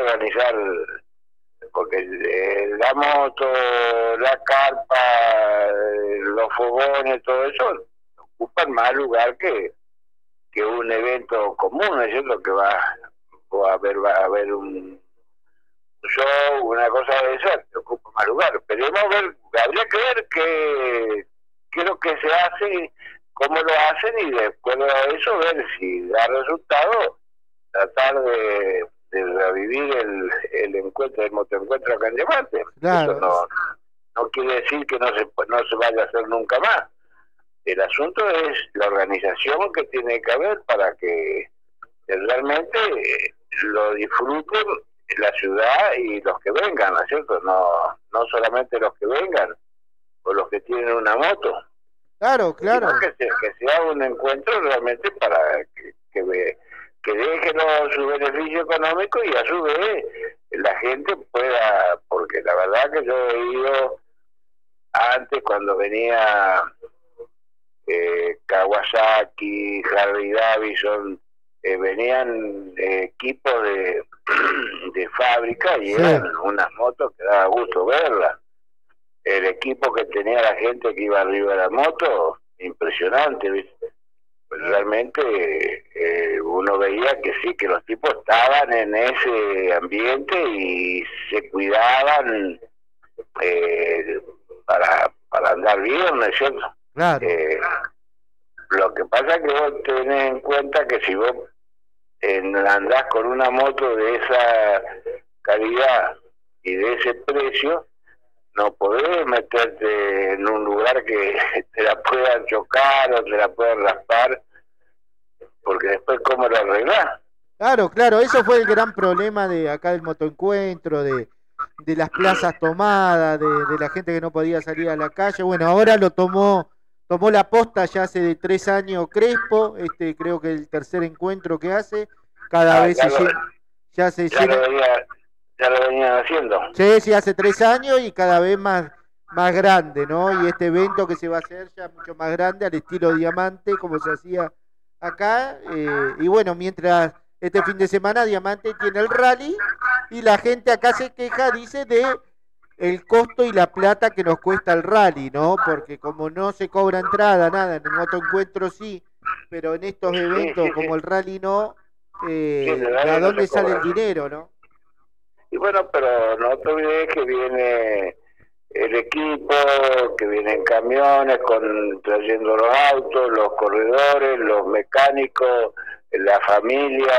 organizar, porque la moto, la carpa, los fogones, todo eso, ocupan más lugar que un evento común, ¿no es cierto? Que va a haber un show, una cosa de esa, que ocupa más lugar. Pero habría que ver qué es lo que se hace, cómo lo hacen, y después de eso ver si da resultado, tratar de revivir el encuentro, el motoencuentro acá en Diamante. Claro. Eso no quiere decir que no se vaya a hacer nunca más. El asunto es la organización que tiene que haber para que realmente lo disfruten la ciudad y los que vengan, ¿no es cierto? No solamente los que vengan o los que tienen una moto. Claro. Sino que sea un encuentro realmente para que dejen su beneficio económico, y a su vez la gente pueda, porque la verdad que yo he ido antes cuando venía Kawasaki, Harley Davidson, venían equipos de fábrica, y eran unas motos que daba gusto verlas. El equipo que tenía la gente que iba arriba de la moto, impresionante, ¿viste? Pues realmente uno veía que sí, que los tipos estaban en ese ambiente y se cuidaban para andar bien, ¿no es cierto? Claro. Lo que pasa es que vos tenés en cuenta que si vos andás con una moto de esa calidad y de ese precio, no podés meterte en un lugar que te la puedan chocar o te la puedan raspar, porque después ¿cómo lo arreglás? Claro, eso fue el gran problema de acá del motoencuentro, de las plazas tomadas, de la gente que no podía salir a la calle. Bueno, ahora lo tomó la posta ya hace de 3 años Crespo, creo que el tercer encuentro que hace, cada vez ya lo venían haciendo. Sí, hace 3 años y cada vez más grande, ¿no? Y este evento que se va a hacer ya mucho más grande, al estilo Diamante, como se hacía acá. Y bueno, mientras este fin de semana Diamante tiene el rally, y la gente acá se queja, dice, de el costo y la plata que nos cuesta el rally, ¿no? Porque como no se cobra entrada, nada, en el motoencuentro sí, pero en estos eventos como el rally no, ¿de dónde sale el dinero, no? Y bueno, pero no te olvides que viene el equipo, que vienen camiones trayendo los autos, los corredores, los mecánicos, la familia,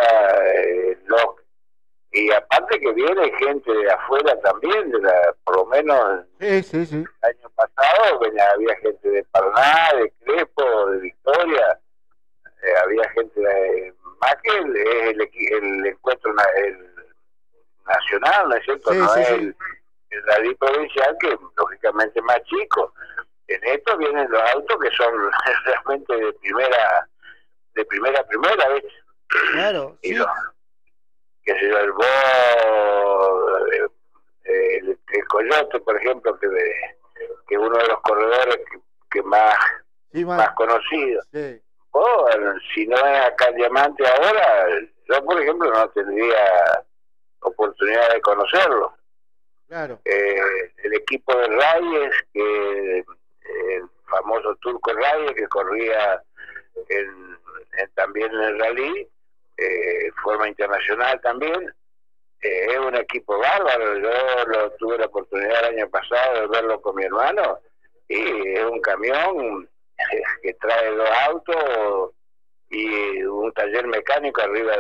y aparte que viene gente de afuera también, por lo menos sí. El año pasado había gente de Paraná, de Crespo, de Victoria, había gente más que el encuentro nacional, ¿no es cierto? Es el rally provincial, que lógicamente es más chico. En esto vienen los autos que son realmente de primera, ¿ves? Claro, y que se el Bo, el Coyote, por ejemplo, que es uno de los corredores que más conocido. Sí. Si no es acá en Diamante ahora, yo por ejemplo no tendría oportunidad de conocerlo. Claro. El equipo de Reyes, que el famoso Turco Reyes, que corría también en el rally, forma internacional también, es un equipo bárbaro. Yo tuve la oportunidad el año pasado de verlo con mi hermano, y es un camión que trae 2 autos y un taller mecánico arriba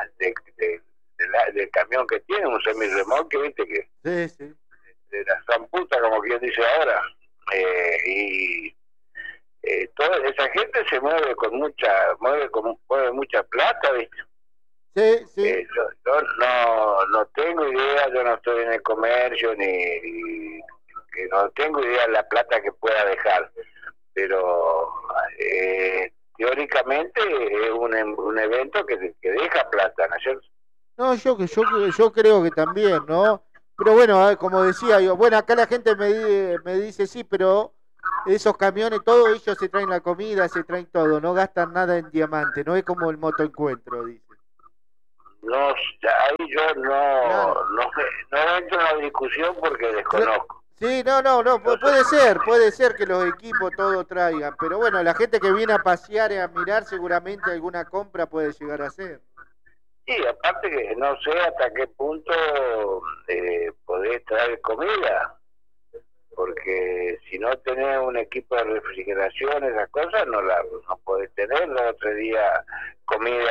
del camión que tiene, un semirremolque, viste, que sí. De la zamputa, como quien dice ahora, y toda esa gente se mueve mueve mucha plata, viste. Sí. Yo no tengo idea, yo no estoy en el comercio, ni que no tengo idea de la plata que pueda dejar, pero teóricamente es un evento que deja plata, ¿no es cierto? No, yo creo que también, ¿no? Pero bueno, como decía yo, bueno, acá la gente me dice sí, pero esos camiones, todos ellos se traen la comida, se traen todo, no gastan nada en Diamante, no es como el motoencuentro, dice. no, ahí yo Claro. no entro en la discusión porque desconozco. Sí, no, puede ser que los equipos todo traigan, pero bueno, la gente que viene a pasear y a mirar seguramente alguna compra puede llegar a hacer. Sí, aparte que no sé hasta qué punto podés traer comida, porque si no tenés un equipo de refrigeración, esas cosas no podés tener. El otro día comida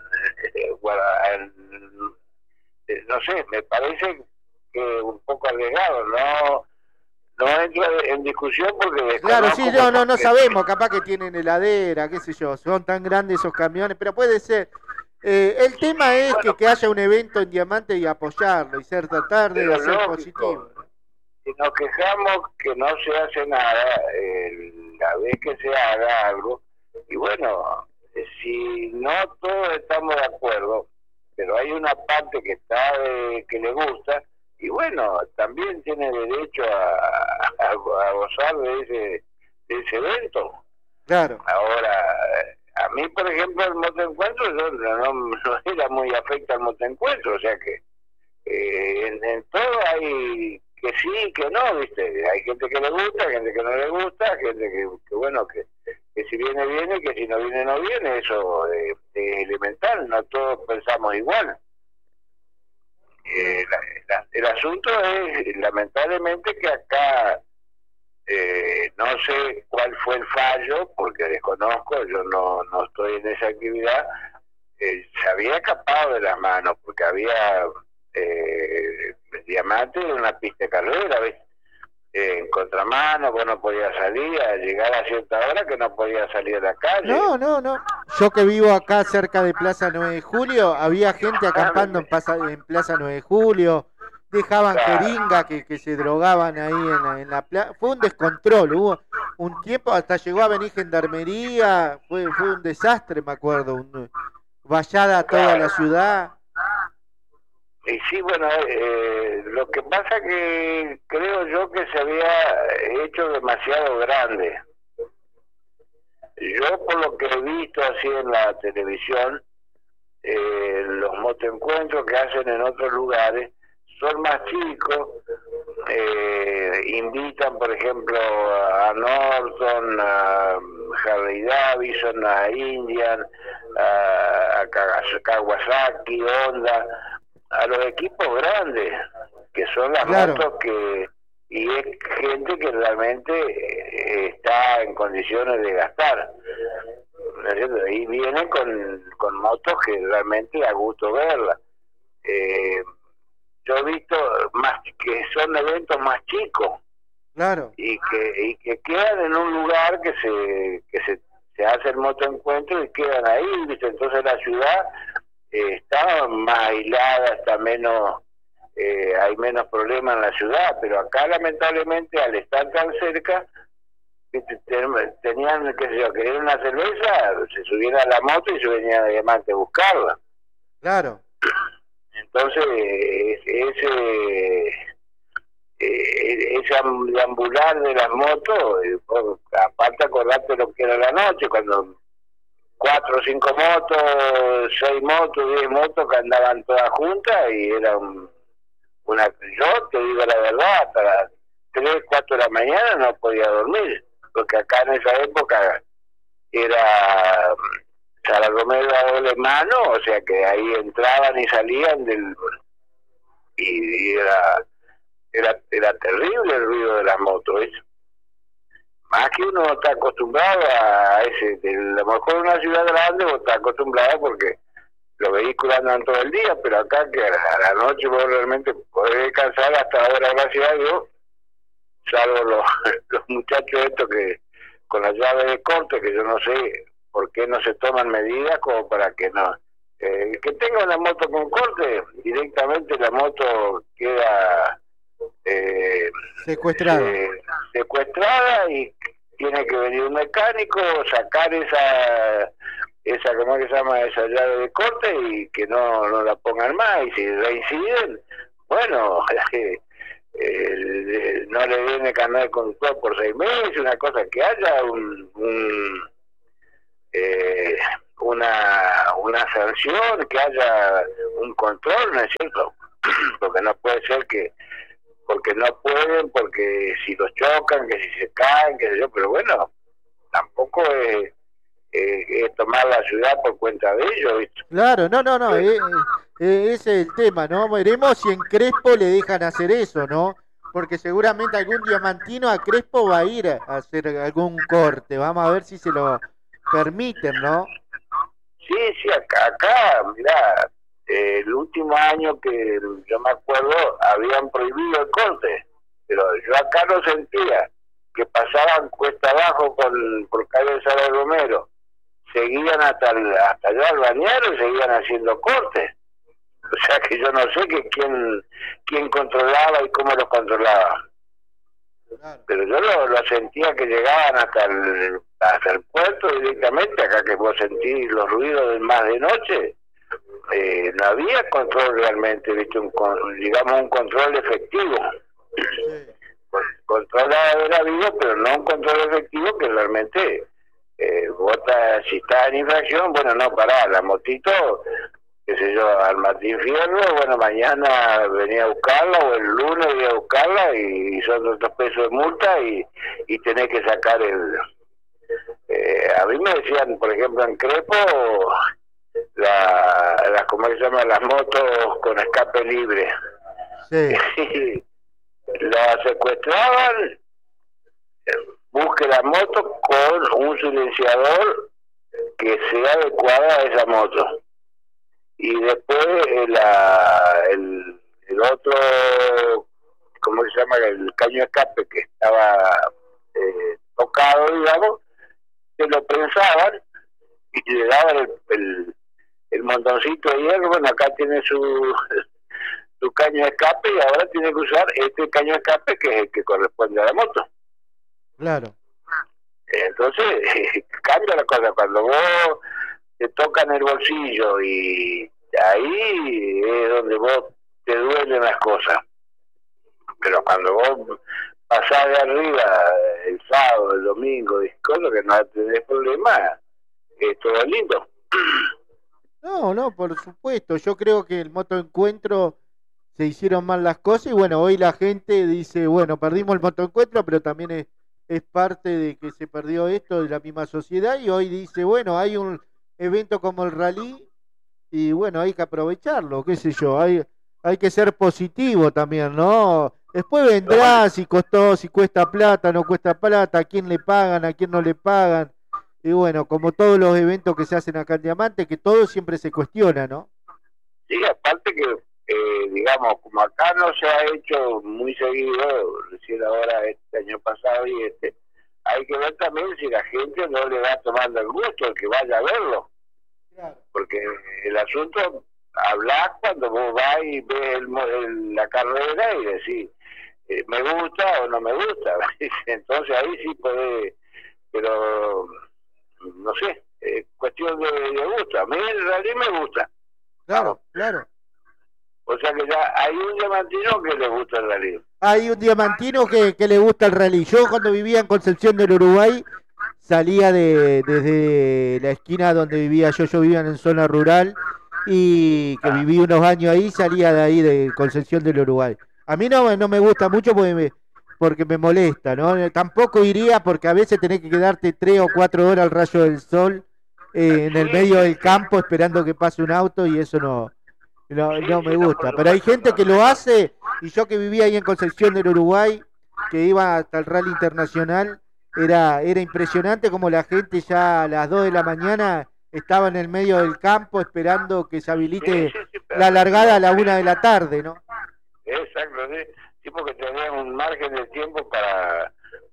no sé, me parece que un poco arriesgado, no entro en discusión porque Claro, sí, desconozco no porque sabemos, capaz que tienen heladera, qué sé yo, son tan grandes esos camiones, pero puede ser. El tema es bueno, que haya un evento en Diamante y apoyarlo y tratar de pero ser lógico, positivo, ¿no? si nos quejamos que no se hace nada, la vez que se haga algo, y bueno, si no todos estamos de acuerdo, pero hay una parte que está que le gusta, y bueno, también tiene derecho a gozar de ese evento. Claro, Ahora, a mí, por ejemplo, el motoencuentro, yo no era muy afecto al motoencuentro, o sea que en todo hay que sí y que no, ¿viste? Hay gente que le gusta, gente que no le gusta, gente que bueno, que si viene, viene, que si no viene, no viene, eso es elemental, no todos pensamos igual. claro. El asunto es, lamentablemente, que acá no sé cuál fue el fallo, porque desconozco, yo no estoy en esa actividad, se había escapado de las manos, porque había Diamante en una pista de carrera, ¿ves? En contramano, vos no podías salir, a llegar a cierta hora que no podías salir a la calle. No. Yo que vivo acá cerca de Plaza 9 de Julio, había gente Ah, acampando en Plaza 9 de Julio, dejaban claro. jeringa que se drogaban ahí en la plaza. Fue un descontrol, hubo un tiempo, hasta llegó a venir gendarmería, fue un desastre, me acuerdo, vallada a toda la Claro. ciudad. Y sí, bueno, lo que pasa que creo yo que se había hecho demasiado grande. Yo por lo que he visto así en la televisión, los motoencuentros que hacen en otros lugares son más chicos, invitan por ejemplo a Norton, a Harley Davidson, a Indian, a Kawasaki, Honda, a los equipos grandes, que son las Claro, motos que, y es gente que realmente está en condiciones de gastar. ¿No es cierto? Y vienen con motos que realmente da gusto verlas. Eh, yo he visto más que son eventos más chicos claro, y que quedan en un lugar se hace el motoencuentro y quedan ahí, ¿viste? Entonces la ciudad está más aislada, está menos, hay menos problemas en la ciudad, pero acá lamentablemente al estar tan cerca, ¿viste? Tenían, qué sé yo, querían una cerveza, se subían a la moto y se venían a Diamante a buscarla. claro, Entonces, ese deambular de las motos, aparte acordate lo que era la noche, cuando 4 o 5 motos, 6 motos, 10 motos que andaban todas juntas y era yo te digo la verdad, hasta las 3, 4 de la mañana no podía dormir, porque acá en esa época era Sara Romero a doble mano, o sea que ahí entraban y salían y era terrible el ruido de las motos, ¿ves? Más que uno está acostumbrado a a lo mejor en una ciudad grande vos estás acostumbrado porque los vehículos andan todo el día, pero acá que a la noche vos realmente podés descansar hasta ahora, gracias a Dios, salvo los muchachos estos que con las llaves de corte, que yo no sé por qué no se toman medidas como para que no. Que tenga una moto con corte, directamente la moto queda secuestrada. secuestrada y tiene que venir un mecánico, sacar ¿cómo es que se llama? Esa llave de corte y que no la pongan más. Y si reinciden, bueno, no le viene carnet de conductor por 6 meses, una cosa que haya eh, una sanción, que haya un control, ¿no es cierto? Porque no puede ser que, porque no pueden, porque si los chocan, que si se caen, que sé yo, pero bueno, tampoco es tomar la ciudad por cuenta de ellos, ¿viste? Claro, no, ese es el tema, ¿no? Veremos si en Crespo le dejan hacer eso, ¿no? Porque seguramente algún diamantino a Crespo va a ir a hacer algún corte, vamos a ver si se lo permiten, ¿no? Sí, sí, acá mirá, el último año que yo me acuerdo habían prohibido el corte, pero yo acá lo sentía, que pasaban cuesta abajo por calle Sala Romero, seguían hasta allá al bañero y seguían haciendo cortes. O sea que yo no sé que quién controlaba y cómo los controlaba. Claro. Pero yo lo sentía que llegaban hasta el puerto directamente, acá que vos sentís los ruidos del más de noche, no había control realmente, ¿viste? Digamos un control efectivo. Sí. Control era habido, pero no un control efectivo que realmente si está en infracción, bueno, no, pará, la motito, qué sé yo, al Martín Fierro, bueno, mañana venía a buscarla, o el lunes venía a buscarla, y son 200 pesos de multa, y tenés que sacar a mí me decían, por ejemplo, en Crepo, ¿cómo se llama? Las motos con escape libre. Sí. La secuestraban, busque la moto con un silenciador que sea adecuado a esa moto. Y después el otro, ¿cómo se llama? El caño de escape que estaba tocado, digamos, se lo prensaban y le daban el montoncito de hierro. Bueno, acá tiene su caño de escape, y ahora tiene que usar este caño de escape que es el que corresponde a la moto. Claro. Entonces cambia la cosa cuando vos te tocan el bolsillo, y ahí es donde vos te duelen las cosas. Pero cuando vos pasás de arriba el sábado, el domingo, y cosas que no tenés problema, es todo lindo. No, por supuesto. Yo creo que el motoencuentro se hicieron mal las cosas y bueno, hoy la gente dice, bueno, perdimos el motoencuentro, pero también es parte de que se perdió esto de la misma sociedad, y hoy dice, bueno, hay un evento como el rally y bueno, hay que aprovecharlo, qué sé yo, hay que ser positivo también, ¿no? Después vendrá si costó, si cuesta plata, no cuesta plata, a quién le pagan, a quién no le pagan. Y bueno, como todos los eventos que se hacen acá en Diamante, que todo siempre se cuestiona, ¿no? Sí, aparte que, digamos, como acá no se ha hecho muy seguido, recién ahora este año pasado y hay que ver también si la gente no le va tomando el gusto, el que vaya a verlo. Claro. Porque el asunto, hablás cuando vos vas y ves la carrera y decís, me gusta o no me gusta. Entonces ahí sí podés, pero no sé, cuestión de gusto. A mí en realidad me gusta. Claro, claro. O sea que ya hay un diamantino que le gusta el rally. Hay un diamantino que le gusta el rally. Yo cuando vivía en Concepción del Uruguay, salía desde la esquina donde vivía yo vivía en zona rural, y que viví unos años ahí, salía de ahí de Concepción del Uruguay. A mí no me gusta mucho porque me molesta, ¿no? Tampoco iría porque a veces tenés que quedarte 3 o 4 horas al rayo del sol en el medio del campo esperando que pase un auto, y eso no me gusta. Pero hay gente que lo hace, y yo que vivía ahí en Concepción del Uruguay, que iba hasta el rally internacional, era impresionante como la gente ya a las 2 de la mañana estaba en el medio del campo esperando que se habilite la largada a la 1 de la tarde, ¿no? Exacto, sí, porque tenían un margen de tiempo para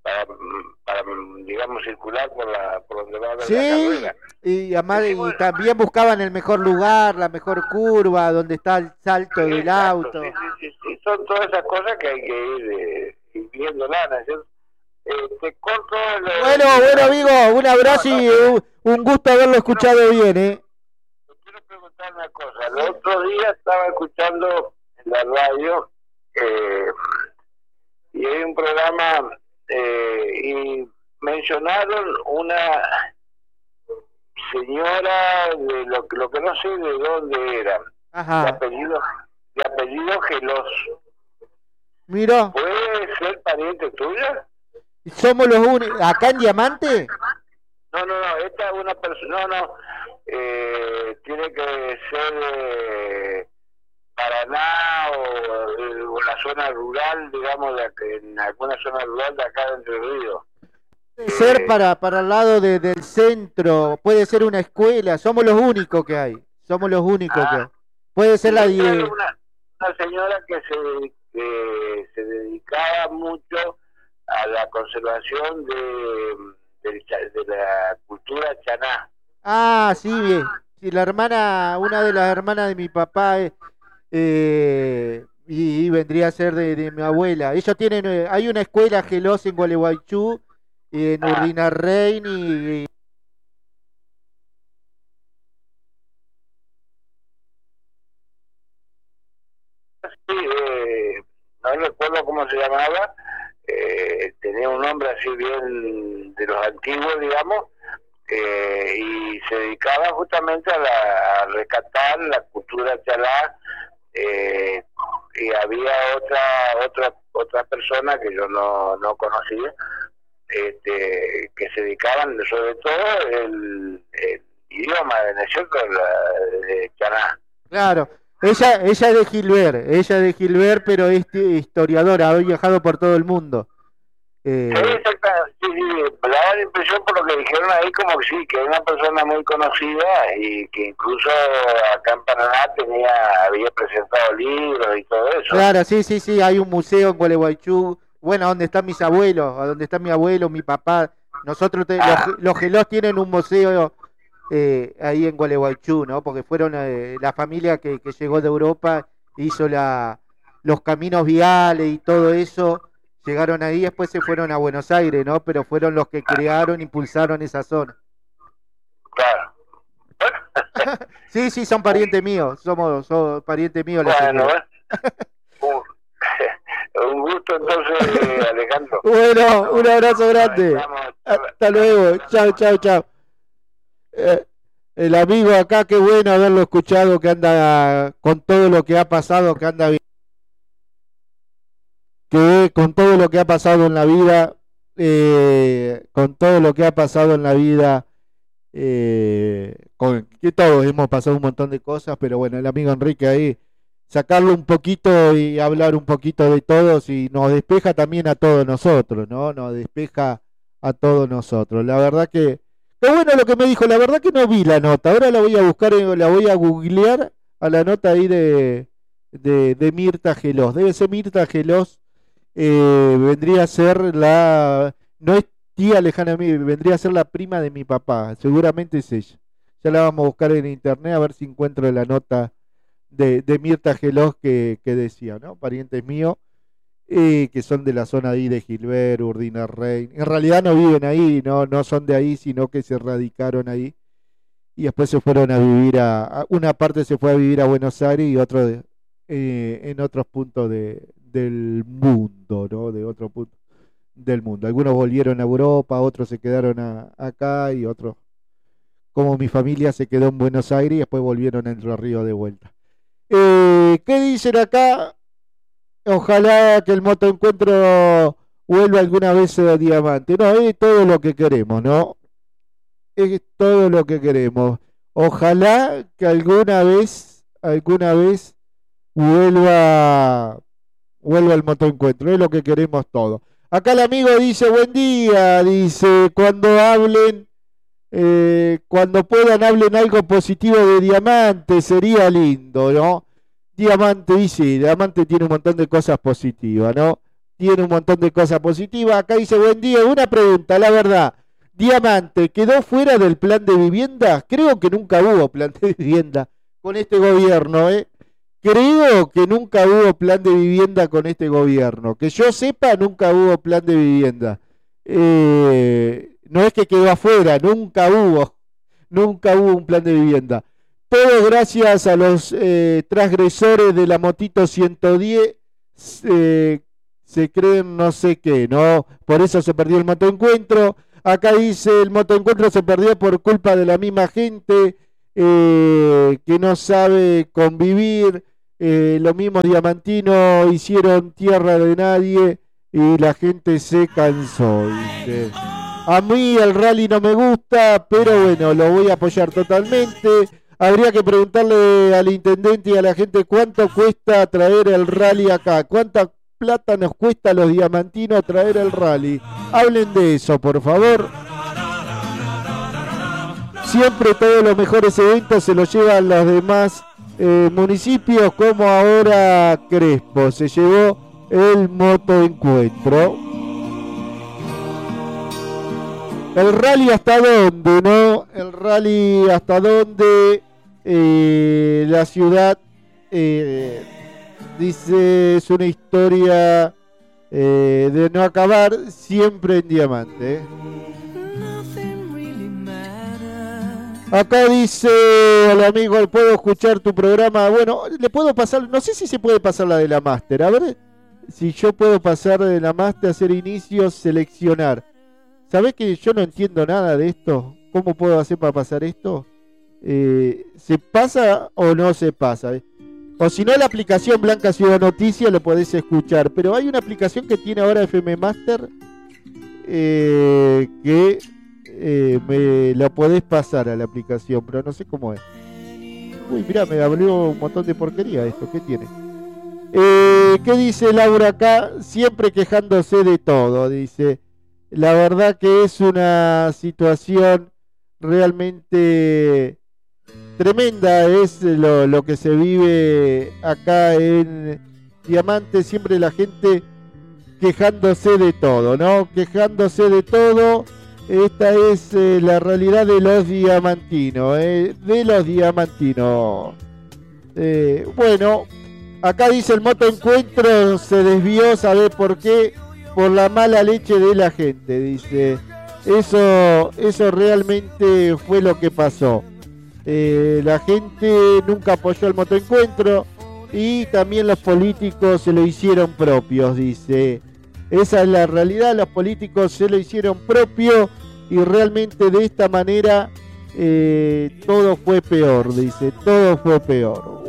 digamos, circular por donde va a haber la carrera. Y además y también buscaban el mejor lugar, la mejor curva, donde está el salto del auto. Sí, son todas esas cosas que hay que ir viendo, Lana. Te corto Bueno, amigo, un abrazo y un gusto haberlo escuchado bien, Te quiero preguntar una cosa. El otro día estaba escuchando en la radio y hay un programa y mencionaron señora, de lo que no sé de dónde era, de Ajá. apellido Gelos. Mirá, ¿Puede ser pariente tuya? somos los únicos. ¿Acá en Diamante? No, esta es una persona, tiene que ser Paraná o la zona rural, digamos, en alguna zona rural de acá de Entre Ríos. Puede ser para el lado del centro, puede ser una escuela, somos los únicos que hay. Somos los únicos que hay. Ah, Puede ser y la esta era 10. una señora que se dedicaba mucho a la conservación de la cultura chaná. Ah, sí, bien. Sí, la hermana, una de las hermanas de mi papá, y vendría a ser de mi abuela. Ellos tienen, hay una escuela gelosa en Gualeguaychú, en Ah, Urdinarrein sí, no recuerdo cómo se llamaba, tenía un nombre así bien de los antiguos, digamos, y se dedicaba justamente a rescatar la cultura chalá, y había otra persona que yo no conocía, que se dedicaban sobre todo el idioma, ¿no es cierto?, de Chaná. claro. Ella es de Gilbert, pero es historiadora, ha viajado por todo el mundo. Sí, Eh, sí, me daba la impresión por lo que dijeron ahí como que sí, que era una persona muy conocida y que incluso acá en Paraná había presentado libros y todo eso. claro, sí, hay un museo en Gualeguaychú, bueno, donde están mis abuelos, a donde está mi abuelo, mi papá. Nosotros, Ah, los Gelós tienen un museo ahí en Gualeguaychú, ¿no? Porque fueron la familia que llegó de Europa, hizo los caminos viales y todo eso, llegaron ahí, después se fueron a Buenos Aires, ¿no? Pero fueron los que crearon, impulsaron esa zona. claro. Sí, son parientes míos, somos parientes míos la Bueno, señora. un, un gusto entonces, Alejandro. Bueno, un abrazo Nos grande. estamos Hasta luego. Chao, charlando. chao, chao. El amigo acá, qué bueno haberlo escuchado, que anda con todo lo que ha pasado, que anda bien, que con todo lo que ha pasado en la vida, con todo lo que ha pasado en la vida, que todos hemos pasado un montón de cosas, pero bueno, el amigo Enrique ahí, sacarlo un poquito y hablar un poquito de todos y nos despeja también a todos nosotros, ¿no? Nos despeja a todos nosotros. La verdad que, qué bueno lo que me dijo, la verdad que no vi la nota, ahora la voy a buscar, la voy a googlear a la nota ahí de Mirta Gelós. Debe ser Mirta Gelós, vendría a ser no es tía lejana a mí, vendría a ser la prima de mi papá, seguramente es ella. Ya la vamos a buscar en internet a ver si encuentro la nota de Mirta Gelós que decía, ¿no? Parientes míos, que son de la zona ahí de Gilbert, Urdina Rey. En realidad no viven ahí, no son de ahí, sino que se radicaron ahí y después se fueron a vivir una parte se fue a vivir a Buenos Aires y otro en otros puntos del mundo, ¿no? De otro punto del mundo. Algunos volvieron a Europa, otros se quedaron acá y otros, como mi familia, se quedó en Buenos Aires y después volvieron a Entre Ríos de vuelta. ¿Qué dicen acá? Ojalá que el motoencuentro vuelva alguna vez a Diamante. No, es todo lo que queremos, ¿no? Es todo lo que queremos. Ojalá que alguna vez vuelva, vuelva el motoencuentro. Es lo que queremos todos. Acá el amigo dice, buen día, dice, cuando puedan hablen algo positivo de Diamante, sería lindo, ¿no? Diamante, dice, Diamante tiene un montón de cosas positivas, ¿no? Tiene un montón de cosas positivas. Acá dice, buen día, una pregunta, la verdad. Diamante, ¿quedó fuera del plan de vivienda? Creo que nunca hubo plan de vivienda con este gobierno, ¿eh? Creo que nunca hubo plan de vivienda con este gobierno. Que yo sepa, nunca hubo plan de vivienda. No es que quedó afuera, nunca hubo un plan de vivienda. Todo gracias a los transgresores de la motito 110, se creen no sé qué, ¿no? Por eso se perdió el motoencuentro. Acá dice, el motoencuentro se perdió por culpa de la misma gente que no sabe convivir. Los mismos diamantinos hicieron tierra de nadie y la gente se cansó, dice. A mí el rally no me gusta, pero bueno, lo voy a apoyar totalmente. Habría que preguntarle al intendente y a la gente cuánto cuesta traer el rally acá, cuánta plata nos cuesta a los diamantinos traer el rally. Hablen de eso, por favor. Siempre todos los mejores eventos se los llevan los demás municipios, como ahora Crespo se llevó el motoencuentro. El rally hasta dónde, ¿no? El rally hasta dónde la ciudad dice es una historia de no acabar, siempre en diamante. Acá dice el amigo, ¿puedo escuchar tu programa? Bueno, le puedo pasar, no sé si se puede pasar la de la máster, a ver si yo puedo pasar de la máster, hacer inicios, seleccionar. ¿Sabés que yo no entiendo nada de esto? ¿Cómo puedo hacer para pasar esto? ¿Se pasa o no se pasa? O si no, la aplicación Blanca Ciudad Noticias lo podés escuchar. Pero hay una aplicación que tiene ahora FM Master que me la podés pasar a la aplicación, pero no sé cómo es. Uy, mirá, me abrió un montón de porquería esto. ¿Qué tiene? ¿Qué dice Laura acá? Siempre quejándose de todo, dice. La verdad que es una situación realmente tremenda, es lo que se vive acá en Diamante, siempre la gente quejándose de todo, ¿no? Quejándose de todo. Esta es la realidad de los diamantinos, bueno, acá dice el motoencuentro se desvió, ¿sabe por qué? Por la mala leche de la gente, dice. Eso realmente fue lo que pasó. La gente nunca apoyó el motoencuentro y también los políticos se lo hicieron propios, dice. Esa es la realidad, los políticos se lo hicieron propio y realmente de esta manera todo fue peor, dice. Todo fue peor.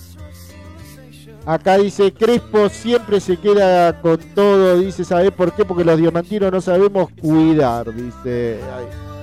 Acá dice, Crespo siempre se queda con todo, dice, ¿sabés por qué? Porque los diamantinos no sabemos cuidar, dice. Ay.